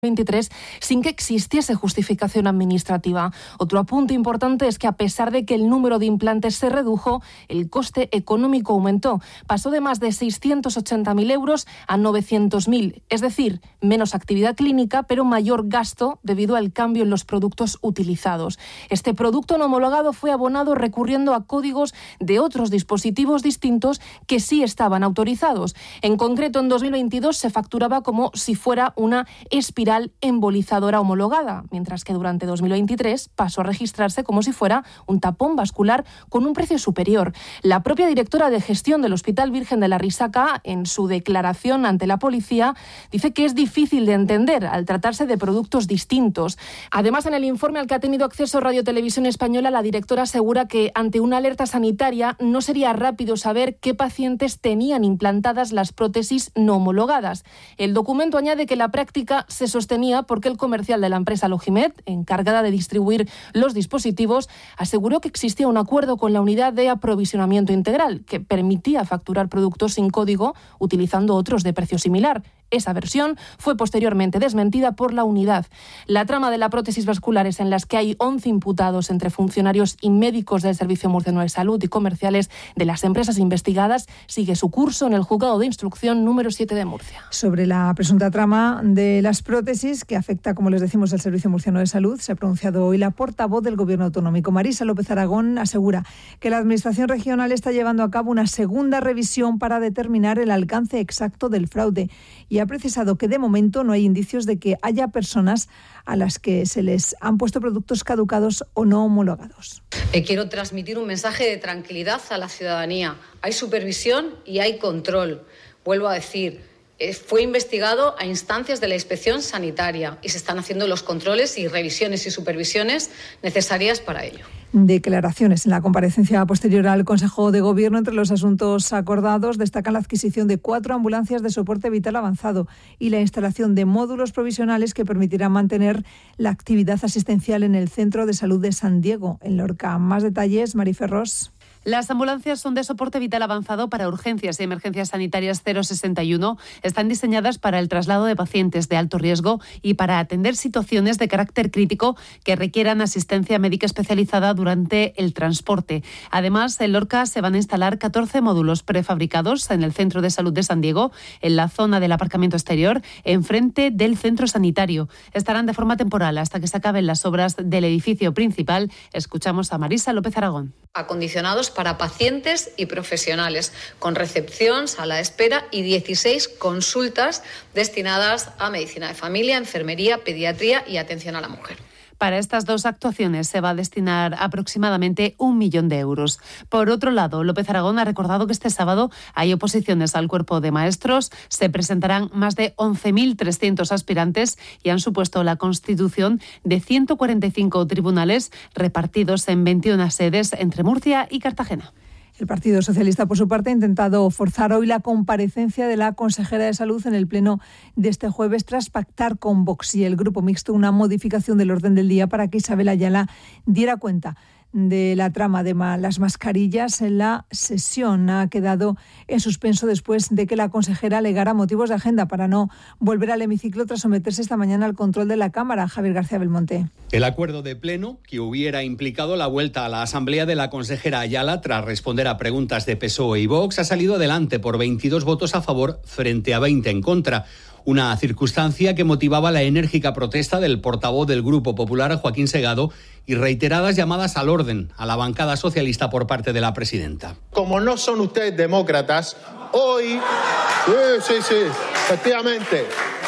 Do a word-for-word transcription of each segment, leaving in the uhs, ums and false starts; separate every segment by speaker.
Speaker 1: veintitrés sin que existiese justificación administrativa. Otro apunte importante es que a pesar de que el número de implantes se redujo, el coste económico aumentó. Pasó de más de seiscientos ochenta mil euros a novecientos mil, es decir, menos actividad clínica, pero mayor gasto debido al cambio en los productos utilizados. Este producto no homologado fue abonado recurriendo a códigos de otros dispositivos distintos que sí estaban autorizados. En concreto, en dos mil veintidós se facturaba como si fuera una espiral embolizadora homologada, mientras que durante dos mil veintitrés pasó a registrarse como si fuera un tapón vascular con un precio superior. La propia directora de gestión del Hospital Virgen de la Risaca, en su declaración ante la policía, dice que es difícil de entender al tratarse de productos distintos. Además, en el informe al que ha tenido acceso Radio Televisión Española, la directora asegura que ante una alerta sanitaria no sería rápido saber qué pacientes tenían implantadas las prótesis no homologadas. El documento añade que la práctica se sostenía porque el comercial de la empresa Logimed, encargada de distribuir los dispositivos, aseguró que existía un acuerdo con la unidad de aprovisionamiento integral que permitía facturar productos sin código utilizando otros de precio similar. Esa versión fue posteriormente desmentida por la unidad. La trama de la prótesis vasculares, en las que hay once imputados entre funcionarios y médicos del Servicio Murciano de Salud y comerciales de las empresas investigadas, sigue su curso en el Juzgado de Instrucción número siete de Murcia.
Speaker 2: Sobre la presunta trama de las prótesis que afecta, como les decimos, al Servicio Murciano de Salud, se ha pronunciado hoy la portavoz del Gobierno autonómico. Marisa López Aragón asegura que la Administración regional está llevando a cabo una segunda revisión para determinar el alcance exacto del fraude y ha precisado que de momento no hay indicios de que haya personas a las que se les han puesto productos caducados o no homologados.
Speaker 3: Eh, quiero transmitir un mensaje de tranquilidad a la ciudadanía. Hay supervisión y hay control. Vuelvo a decir, eh, fue investigado a instancias de la Inspección Sanitaria y se están haciendo los controles y revisiones y supervisiones necesarias para ello.
Speaker 2: Declaraciones en la comparecencia posterior al Consejo de Gobierno. Entre los asuntos acordados destacan la adquisición de cuatro ambulancias de soporte vital avanzado y la instalación de módulos provisionales que permitirán mantener la actividad asistencial en el Centro de Salud de San Diego, en Lorca. Más detalles, Mariferros.
Speaker 4: Las ambulancias son de soporte vital avanzado para urgencias y emergencias sanitarias cero sesenta y uno. Están diseñadas para el traslado de pacientes de alto riesgo y para atender situaciones de carácter crítico que requieran asistencia médica especializada durante el transporte. Además, en Lorca se van a instalar catorce módulos prefabricados en el Centro de Salud de San Diego, en la zona del aparcamiento exterior, enfrente del centro sanitario. Estarán de forma temporal hasta que se acaben las obras del edificio principal. Escuchamos a Marisa López Aragón.
Speaker 3: Acondicionados para pacientes y profesionales, con recepción, sala de espera y dieciséis consultas destinadas a medicina de familia, enfermería, pediatría y atención a la mujer.
Speaker 4: Para estas dos actuaciones se va a destinar aproximadamente un millón de euros. Por otro lado, López Aragón ha recordado que este sábado hay oposiciones al cuerpo de maestros. Se presentarán más de once mil trescientos aspirantes y han supuesto la constitución de ciento cuarenta y cinco tribunales repartidos en veintiuna sedes entre Murcia y Cartagena.
Speaker 2: El Partido Socialista, por su parte, ha intentado forzar hoy la comparecencia de la consejera de Salud en el pleno de este jueves tras pactar con Vox y el Grupo Mixto una modificación del orden del día para que Isabel Ayala diera cuenta de la trama de las mascarillas. En la sesión ha quedado en suspenso después de que la consejera alegara motivos de agenda para no volver al hemiciclo tras someterse esta mañana al control de la Cámara. Javier García Belmonte.
Speaker 5: El acuerdo de pleno, que hubiera implicado la vuelta a la asamblea de la consejera Ayala tras responder a preguntas de P S O E y Vox, ha salido adelante por veintidós votos a favor frente a veinte en contra. Una circunstancia que motivaba la enérgica protesta del portavoz del Grupo Popular, Joaquín Segado, y reiteradas llamadas al orden a la bancada socialista por parte de la presidenta.
Speaker 6: Como no son ustedes demócratas, hoy... Sí, sí, sí, efectivamente.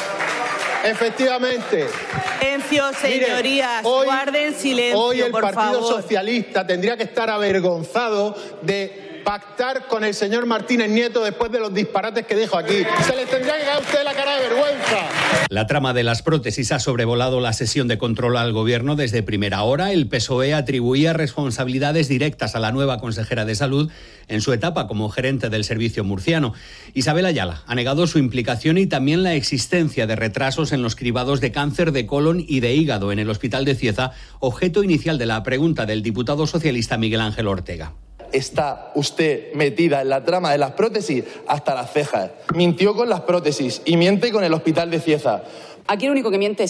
Speaker 6: Efectivamente.
Speaker 7: Silencio, señorías. Miren, hoy, guarden silencio,
Speaker 6: hoy el
Speaker 7: por
Speaker 6: Partido
Speaker 7: favor.
Speaker 6: Socialista tendría que estar avergonzado de pactar con el señor Martínez Nieto después de los disparates que dijo aquí. Se les tendría que caer a usted la cara de vergüenza.
Speaker 5: La trama de las prótesis ha sobrevolado la sesión de control al Gobierno desde primera hora. El P S O E atribuía responsabilidades directas a la nueva consejera de Salud en su etapa como gerente del servicio murciano. Isabel Ayala ha negado su implicación y también la existencia de retrasos en los cribados de cáncer de colon y de hígado en el Hospital de Cieza, objeto inicial de la pregunta del diputado socialista Miguel Ángel Ortega.
Speaker 8: está usted metida en la trama de las prótesis hasta las cejas. Mintió con las prótesis y miente con el Hospital de Cieza.
Speaker 9: Aquí el único que miente es